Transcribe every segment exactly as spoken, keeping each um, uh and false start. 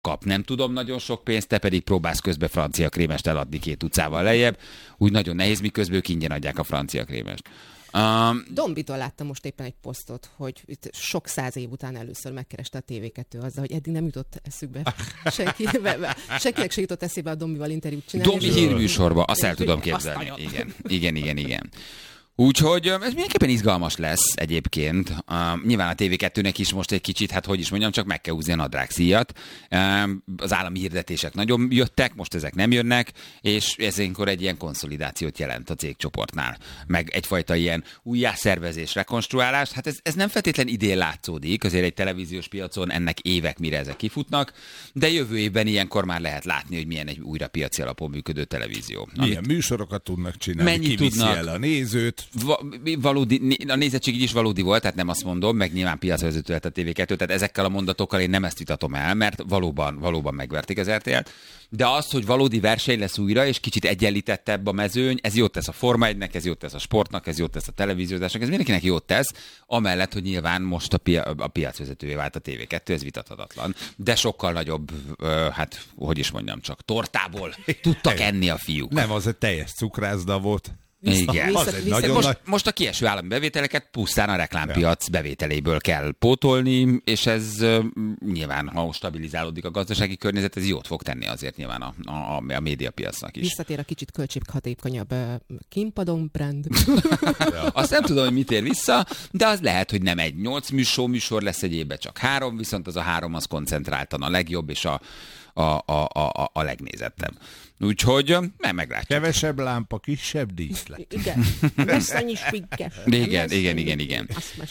kap nem tudom nagyon sok pénzt, te pedig próbálsz közben francia krémest eladni két utcával lejjebb. Úgy nagyon nehéz, miközben ők ingyen adják a francia krémest. Um, Dombitól láttam most éppen egy posztot, hogy itt sok száz év után először megkereste a té vé kettő azzal, hogy eddig nem jutott eszükbe. Senki, senkinek se jutott eszébe a Dombival interjút csinálni. Dombi hírműsorba, azt el tudom képzelni. Igen, igen, igen, igen. Úgyhogy ez mindenképpen izgalmas lesz egyébként. Uh, nyilván a té vé kettőnek is most egy kicsit, hát hogy is mondjam, csak meg kell húzni a nadrágszíjat. Uh, az állami hirdetések nagyon jöttek, most ezek nem jönnek, és ezénkor egy ilyen konszolidációt jelent a cégcsoportnál. Meg egyfajta ilyen újjászervezés, rekonstruálás. Hát ez, ez nem feltétlen idén látszódik, azért egy televíziós piacon ennek évek, mire ezek kifutnak, de jövő évben ilyenkor már lehet látni, hogy milyen egy újra piaci alapon működő televízió. Milyen amit... műsorokat tudnak csinálni, mennyi kiviszi tudnak? El a nézőt. Valódi, a nézettség így is valódi volt, tehát nem azt mondom, meg nyilván piacvezető lett a té vé kettő, tehát ezekkel a mondatokkal én nem ezt vitatom el, mert valóban, valóban megverték az er té el-t. De az, hogy valódi verseny lesz újra, és kicsit egyenlítettebb a mezőny, ez jót tesz a Forma egynek, ez jót tesz a sportnak, ez jót tesz a televíziózásnak, ez mindenkinek jót tesz, amellett, hogy nyilván most a, pia- a piacvezetővé vált a té vé kettő, ez vitathatatlan. De sokkal nagyobb, hát, hogy is mondjam csak, tortából tudtak enni a fiúk. Nem, az egy teljes cukrászda volt. Vissza, Igen. vissza, vissza, vissza, most, most a kieső állami bevételeket pusztán a reklámpiac ja. bevételéből kell pótolni, és ez uh, nyilván, ha stabilizálódik a gazdasági környezet, ez jót fog tenni azért nyilván a, a, a médiapiacnak is. Visszatér a kicsit költséghatékonyabb uh, Kimpadon brand. ja. Azt nem tudom, hogy mit ér vissza, de az lehet, hogy nem egy nyolc műsor, műsor lesz egy évben, csak három, viszont az a három az koncentráltan a legjobb és a, a, a, a, a legnézettebb. Úgyhogy nem meglátjuk. Kevesebb lámpa, kisebb díszlet. Igen. Összennyi spikkes. Igen, igen, igen, igen.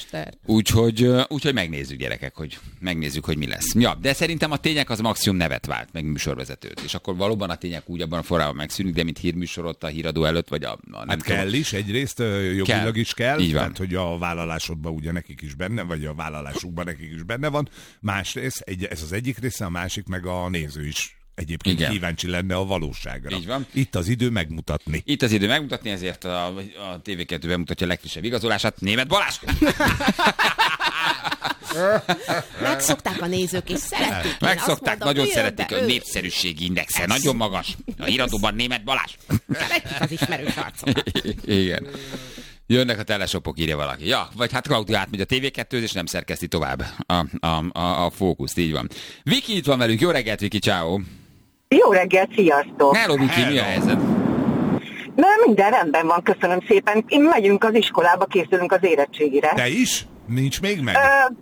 Úgyhogy, úgyhogy megnézzük, gyerekek, hogy megnézzük, hogy mi lesz. Ja, de szerintem a tények az maximum nevet vált, meg műsorvezetőt. És akkor valóban a tények úgy abban a formában megszűnik, de mint hírműsor ott a híradó előtt, vagy a, a nem hát tudom. kell is, egyrészt jogilag kell. is kell. Így van. Tehát, hogy a vállalásodban ugye nekik is benne, vagy a vállalásukban nekik is benne van. Másrészt, egy, ez az egyik része, a másik meg a néző is. Egyébként igen. kíváncsi lenne a valóságra. Így van. Itt az idő megmutatni. Itt az idő megmutatni, ezért a, a té vé kettő bemutatja a legfrissebb igazolását. Németh Balázs! Megszokták a nézők, és szeretik. Megszokták, mondom, nagyon szeretik a népszerűségi indexe. Nagyon magas. A híradóban Németh Balázs. Szeretik az ismerős arcokat. Igen. Jönnek a telesopok, írja valaki. Ja, vagy hát Claudia átmegy a té vé kettőhöz, és nem szerkeszti tovább a, a, a, a fókuszt, így van. Viki itt van velünk, jó reggelt, Viki, ciao. Jó reggelt, sziasztok! Hello, Viki, mi a helyzet? Na, minden rendben van, köszönöm szépen. Én megyünk az iskolába, készülünk az érettségire. Te is? Nincs még meg? Ö...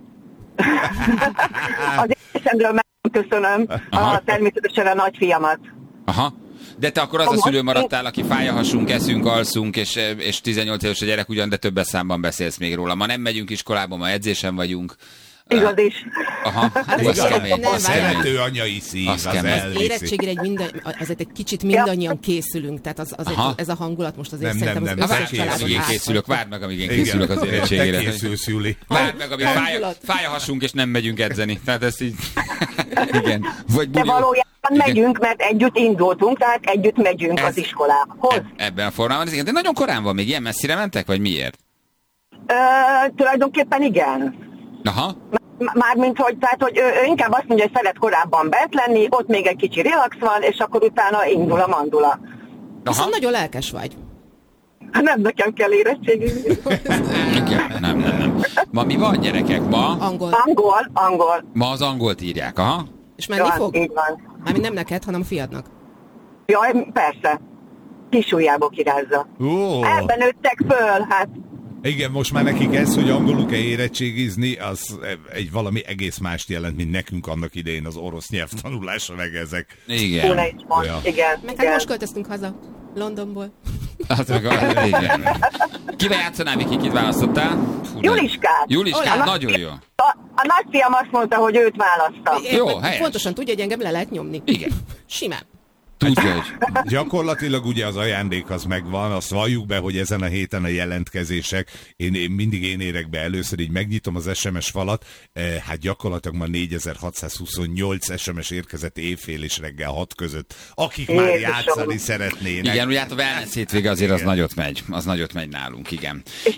az érettségről meg köszönöm a, természetesen a nagyfiamat. Aha. De te akkor az a szülő maradtál, aki fáj a hasunk, eszünk, alszunk, és, és tizennyolc éves a gyerek ugyan, de többes számban beszélsz még róla. Ma nem megyünk iskolába, ma edzésen vagyunk. Igaz is. Aha, az kemény. A szerető anyai szív, az, az elviszi. Érettségére egy minden, azért egy kicsit mindannyian készülünk, tehát az, az egy, ez a hangulat most azért nem, szerintem nem, az nem, összes családon én készülök, várd meg, amíg én készülök az érettségére. Te készülsz, Juli. Várd meg, amíg fáj, fáj a hasunk, és nem megyünk edzeni. Tehát ezt így... Igen. Vagy de valójában igen. megyünk, mert együtt indultunk, tehát együtt megyünk ez, az iskolához. Eb- ebben a formában. Ez igen, de nagyon korán van még, ilyen messzire mentek, vagy miért? Ö, tulajdonképpen igen. Aha. Mármint, hogy, tehát, hogy ő, ő inkább azt mondja, hogy szeret korábban bent lenni, ott még egy kicsi relax van, és akkor utána indul a mandula. Viszont nagyon lelkes vagy. Nem nekem kell érettségizni. Nem, nem, nem. Ma mi van, gyerekek? Ma? Angol. Angol, angol. Ma az angolt írják, aha. És menni ja, fog? Így van. Mármint nem neked, hanem a fiadnak. Jaj, persze. Kisujjából kirázza. Ó. Ebben nőttek föl, hát. Igen, most már nekik ez, hogy angolul kell érettségizni, az egy valami egész mást jelent, mint nekünk annak idején az orosz nyelvtanulásra meg ezek. Igen. Ja. Igen. Meg hát most költöztünk haza Londonból. Az meg a... Igen. Kivel játszanál, Viki, kit választottál? Fú, Juliskát. Juliskát, nagyon jó. A, a nagyfiam azt mondta, hogy őt választa. Jó, helyes. Pontosan tudja, hogy engem le lehet nyomni. Igen. Simán. Tudja, hogy... Gyakorlatilag ugye az ajándék az megvan, azt valljuk be, hogy ezen a héten a jelentkezések, én, én mindig én érek be először, így megnyitom az es em es falat, eh, hát gyakorlatilag ma négyezer-hatszázhuszonnyolc es em es érkezett éjfél és reggel hat között, akik Jézusom. már játszani szeretnének. Igen, ugye hát a wellness hétvége azért az nagyot megy, az nagyot megy nálunk, igen. És ezt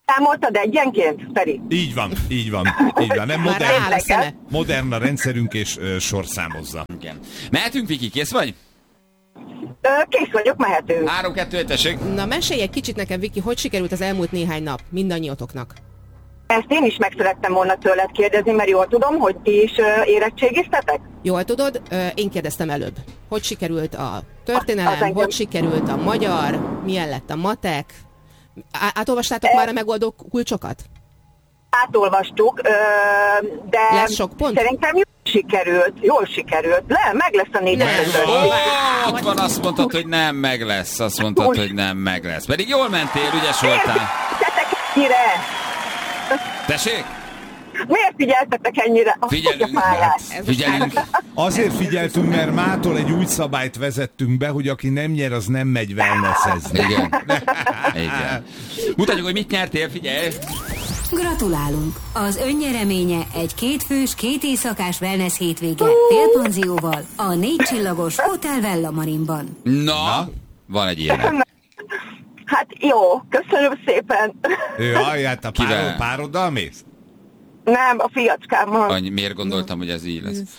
Számoltad egyenként, Feri? Így van, így van, így van. Nem Már modern, rááll a szeme. modern a rendszerünk, és ö, sorszámozza. Igen. Mehetünk, Viki, kész vagy? Ö, kész vagyok, mehetünk. három, kettő, egy, tessék. Na, mesélj egy kicsit nekem, Viki, hogy sikerült az elmúlt néhány nap mindannyiotoknak? Ezt én is meg szerettem volna tőled kérdezni, mert jól tudom, hogy ti is ö, érettségiztetek? Jól tudod, ö, én kérdeztem előbb. Hogy sikerült a Az történelem, engem- hogy sikerült a magyar, milyen lett a matek? Á- átolvastátok már a megoldó kulcsokat? Átolvastuk, ö, de Lesz sok pont? szerintem jól sikerült, jól sikerült. Le, meg lesz a négyes Nem. ötös. Ó, ott van, azt mondtad, hogy nem, meg lesz. Azt mondtad, hogy nem, meg lesz. Pedig jól mentél, ügyes voltál. Figyeltetek ennyire? Tessék? Miért figyeltetek ennyire a Figyelünk. kutyapályát? Figyelünk. Azért figyeltünk, mert mától egy új szabályt vezettünk be, hogy aki nem nyer, az nem megy wellnessezni. Igen. Igen. Mutatjuk, hogy mit nyertél, figyelj. Gratulálunk! Az önnyereménye egy kétfős, két éjszakás wellness hétvége félpanzióval a négy csillagos Hotel Vella Marinban. Na, van egy ilyen. Hát jó, köszönöm szépen. Jaj, hát a Kivel? párod, pároddal mész? Nem, a fiacskámmal. Annyi, miért gondoltam, hogy ez így lesz?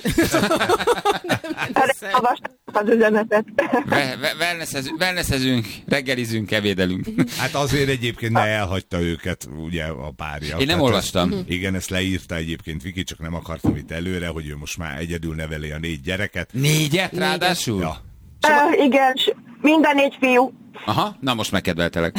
Olvastam az üzenetet. Ve- ve- wellnessez- Wellnessezünk, reggelizünk, ebédelünk. Hát azért egyébként ne elhagyta őket, ugye, a párja. Én nem Tehát olvastam. Ez, igen, ezt leírta egyébként Viki, csak nem akartam itt előre, hogy ő most már egyedül neveli a négy gyereket. Négyet ráadásul? Ja. Uh, igen, s- minden négy fiú. Aha, na most megkedveltelek.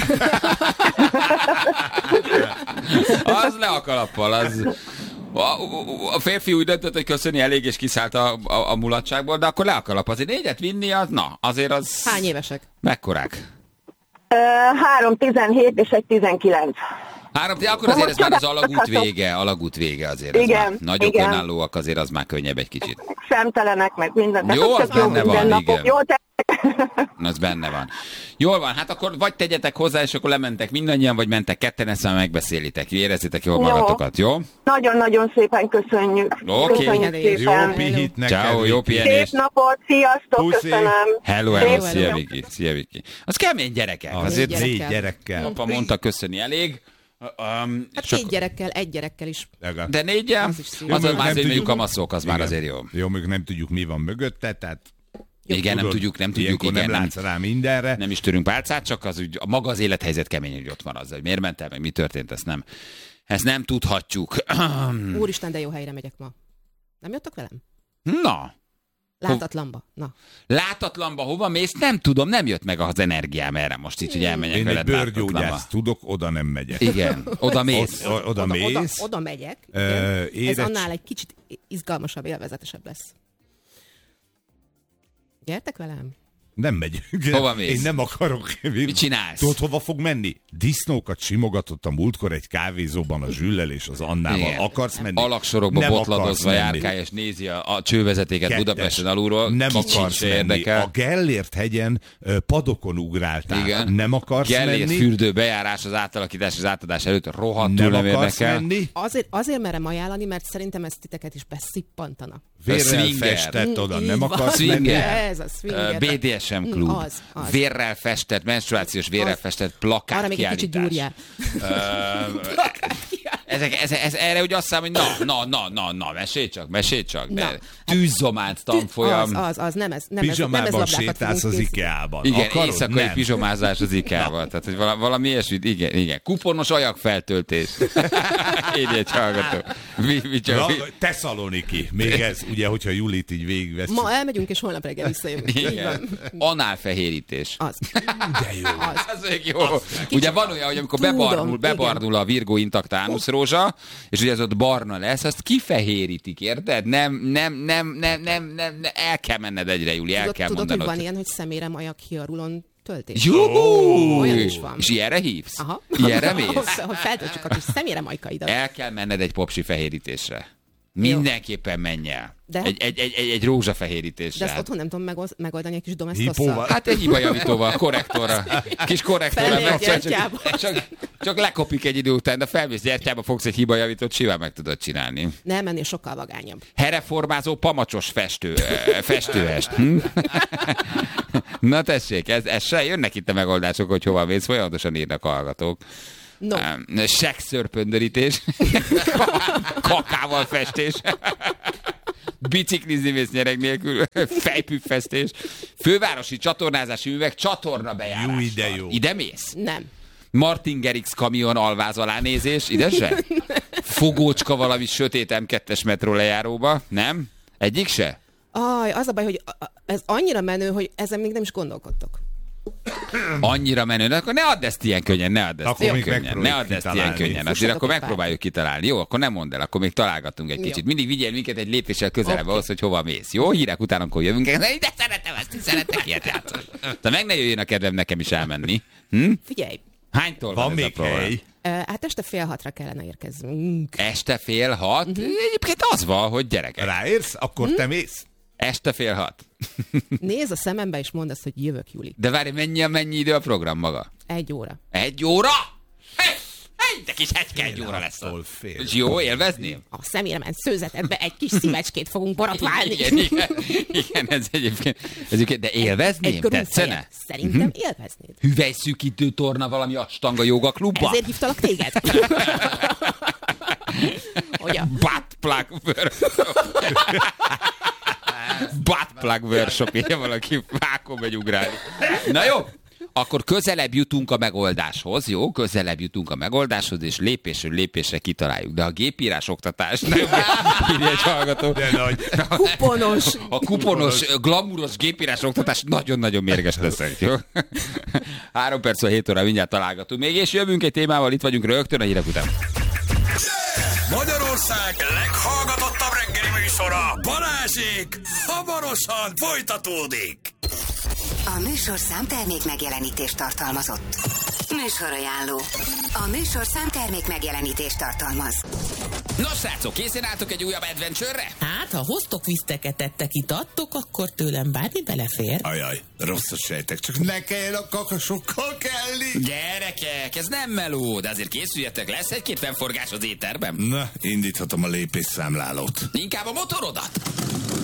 Az le a kalappal, az... A, a férfi úgy döntött, hogy köszöni elég, és kiszállt a, a, a mulatságból, de akkor le a kalap. Azért négyet vinni, az, na, azért az... Hány évesek? Mekkorák? Uh, három, tizenhét és egy tizenkilenc. Három, de akkor azért ez már az Csodálkozhatok. alagút vége, alagút vége azért. Ez Igen, már nagyon igen. önállóak, azért az már könnyebb egy kicsit. Szemtelenek, meg minden. De Jó, csak az benne van, mindennapok. igen. Jó, te... Az benne van. Jól van, hát akkor vagy tegyetek hozzá, és akkor lementek mindannyian, vagy mentek ketten, ezt már megbeszélitek. Érezzétek jól Jó. magatokat, jó? Nagyon-nagyon szépen köszönjük. Oké. Köszönjük Jó szépen. Jó pihit neked. Ciao, jó Viki. Szép pihenést. napot, sziasztok, Puszi. köszönöm. Hello, hello, Szép szia napot. Viki, szia Viki. Az kemény gyerekek, Az azért Négy négy gyerekkel. gyerekkel. apa mondta köszöni elég. Um, Hát csak- két gyerekkel, egy gyerekkel is. Legalább. De négyel, Az is szép. az, az Jó, már nem azért tudjuk. mondjuk kamaszok, az már Igen. azért jó. Jó, még nem tudjuk, mi van mögötte, tehát Igen, nem tudod, tudjuk, nem tudjuk, ilyenkor igen, nem nem, látsz rá mindenre. nem is törünk pálcát, csak az úgy, a maga az élethelyzet kemény, hogy ott van az, hogy miért ment el, meg mi történt, ezt nem, ezt nem tudhatjuk. Úristen, de jó helyre megyek ma. Nem jöttök velem? Na, Látatlanba. Na. látatlanba hova mész? Nem tudom, nem jött meg az energiám erre most így, hogy elmenjek Én egy veled látatlanba. bőrgyógyász tudok, oda nem megyek. Igen, oda mész. O- o- oda Oda, mész. oda, oda megyek. Ö, Igen. Ez éretts- annál egy kicsit izgalmasabb, élvezetesebb lesz. Gyertek velem? Nem megyünk. Hova mész? Én nem akarok. Mit csinálsz? Tudod, hova fog menni? Disznókat simogatott a múltkor egy kávézóban a Zsüllel és az Annával. Igen. Akarsz menni? Alaksorokba Nem botladozva akarsz menni. járkál, és nézi a, a csővezetéket Kettes. Budapesten alulról. Nem Kicsit akarsz se menni. érdekel. A Gellért hegyen ö, padokon ugráltál. Igen. Nem akarsz Gellért menni? fürdő bejárás az átalakítás az átadás előtt rohadtul Nem nem akarsz érdekel. menni? Azért, azért merem ajánlani, mert szerintem ezt titeket is beszippantana. Vérrel swinger. festett oda. Mm, Nem így akarsz van. menni? Swinger. Ez a swinger. B D S M klub. Mm, az, az. Vérrel festett, menstruációs vérrel Az. festett plakát Arra még egy kicsit kiállítás. gyúrjál. Ezek, ez, ez, erre úgy azt hiszem, hogy na, na, na, na, na, mesélj csak, mesélj csak. Na, De hát- tűzzománc tanfolyam. Az, az, az, nem ez, nem ez, nem ez Pizsamában labdákat sétálsz fogunk az kész- Ikeában. Igen, Akarod? éjszakai Nem. pizsomázás az ikával. Tehát, hogy vala- valami ilyesmit, igen, igen. Kuponos ajakfeltöltés. Így egy hallgató. Mi, mi csak, Na, mi, Tesszaloniki. Még ez, ugye, hogyha Julit így végigveszünk. Ma elmegyünk, és holnap reggel visszajövünk. Így igen. van. Análfehérítés. Az. De jó. Az. Az még jó. Ugye van olyan, hogy amikor Tudom, bebarnul, igen. bebarnul a Virgo intakt ánuszrózsa, és ugye ez ott barna lesz, azt kifehérítik, érted? Nem, nem, nem, nem, nem, nem, nem el kell menned egyre, Júli, el Tudod, kell tudod hogy mondanod. van ilyen, hogy szemére majak hiarulon töltés? Jó! Olyan is van. És ilyenre hívsz? Aha. Ilyenre mész? Hogy feltöltsük a kis szemére majkaidat. El kell menned egy popsi fehérítésre. Mindenképpen menj el. De- Egy, egy, egy, egy, egy rózsafehérítésre. De ezt Hát- otthon nem tudom megoz- megoldani egy kis Hipóval. domesztosszal. Hát egy hibajavítóval, korrektorra. Kis korrektorra. Felmegy meg csak, gyertyába. csak, csak, csak lekopik egy idő után, de felmész gyertyába, fogsz egy hibajavítót, simán meg tudod csinálni. Nem, ennél sokkal vagányabb. Hereformázó pamacsos festő, eh, festőest. Hm? Na tessék, ez, ez se jönnek itt a megoldások, hogy hova mész, folyamatosan írnak a hallgatók. No. Um, sekszörpöndörítés. Kakával festés. Biciklizni mész nyereg nélkül. Fejpüffesztés. Fővárosi csatornázási művek csatorna bejárással. Jó, ide jó. Ide mész? Nem. Martin Garrix kamion alváz alá nézés, ide se? Fogócska valami sötét em kettes metró lejáróba, nem? Egyik se? Aj, az a baj, hogy ez annyira menő, hogy ezen még nem is gondolkodtok. Annyira menő, de akkor ne add ezt ilyen könnyen, ne add ezt akkor ilyen könnyen, ne add ezt ilyen könnyen. Azért akkor megpróbáljuk kitalálni. Jó, akkor nem mondd el, akkor még találgatunk egy Jó. kicsit. Mindig vigyél minket egy lépéssel közelebb Okay. ahhoz, hogy hova mész. Jó, hírek után, akkor jövünk. De szeretem ezt, szeretek ilyet játszani. De meg ne jöjjön a kedvem nekem is elmenni. Hm? Figyelj, Hánytól van, Van ez a még program? hely? hát este fél hatra kellene érkeznünk. Este fél hat? Uh-huh. Egyébként az van, hogy gyerekek. Ráérsz? Akkor Hm? te mész? Este fél hat. Nézd a szemembe, és mondd azt, hogy jövök, Juli. De várj, mennyi, mennyi idő a program maga? Egy óra. Egy óra? Egy, de kis hegyke egy óra lesz. Attól fél. És jó, élvezném? A szeméremen szőzetedbe egy kis szívecskét fogunk borotválni. Igen, igen, igen, ez egyébként, ez egyébként de élvezném? Egy grúfejet. Tetszene? Szerintem uh-huh. élveznéd. Hüvelyszűkítő torna valami astanga joga klubba? Ezért hívtalak téged. Hogy a Butt plug workshop. Butt plug workshop, írja valaki, vákon megy ugrálni. Na jó, akkor közelebb jutunk a megoldáshoz, jó? Közelebb jutunk a megoldáshoz, és lépésről lépésre kitaláljuk. De a gépírás oktatás, nem írja egy hallgató. De nagy. kuponos. A kuponos, glamuros gépírás oktatás nagyon-nagyon mérges leszek, jó? Három perc, hét óra mindjárt találgatunk még, és jövünk egy témával, itt vagyunk rögtön a hírek után. Magyarország leghallgatottabb reggeli műsora, Balázsék, hamarosan folytatódik. A műsorszám termék megjelenítést tartalmazott. Műsorajánló. A műsorszám termék megjelenítést tartalmaz. Nos, srácok, készen álltok egy újabb adventure-re? Hát, ha hoztok viszteket, tettek, itattok, akkor tőlem bármi belefér. Ajaj, rosszat sejtek, csak ne kelljen a kakasokkal kelni. Gyerekek, ez nem meló, de azért készüljetek, lesz egy-két fennforgás az éterben. Na, indíthatom a lépésszámlálót. Inkább a motorodat.